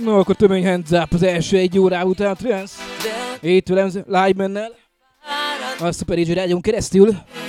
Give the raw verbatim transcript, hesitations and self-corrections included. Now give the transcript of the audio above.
No, akkor tömény hands up az első egy órá után, Trance. Itt velem Live Mennel. A Super Rádión keresztül.